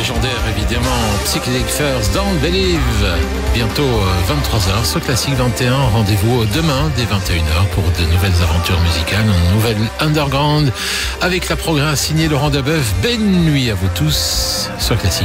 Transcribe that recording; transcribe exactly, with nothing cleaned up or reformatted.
légendaire évidemment, Psychedelic Furs, Don't Believe. Bientôt vingt-trois heures sur Classique vingt et un. Rendez-vous demain dès vingt et une heures pour de nouvelles aventures musicales, une nouvelle underground avec la programme signée Laurent Dabeuf. Belle nuit à vous tous sur Classique.